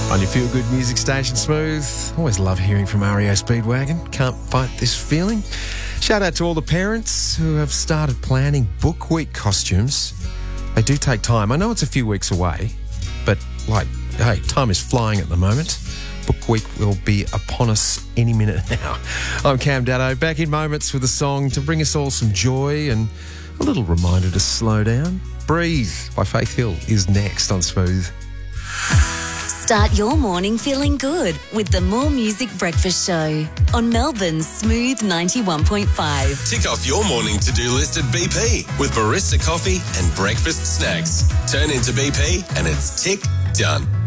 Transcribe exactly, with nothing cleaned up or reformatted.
On your feel-good music station, Smooth. Always love hearing from R E O Speedwagon. Can't fight this feeling. Shout out to all the parents who have started planning Book Week costumes. They do take time. I know it's a few weeks away, but, like, hey, time is flying at the moment. Book Week will be upon us any minute now. I'm Cam Daddo, back in moments with a song to bring us all some joy and a little reminder to slow down. Breathe by Faith Hill is next on Smooth. Start your morning feeling good with the More Music Breakfast Show on Melbourne's Smooth ninety-one point five. Tick off your morning to-do list at B P with barista coffee and breakfast snacks. Turn into B P and it's tick done.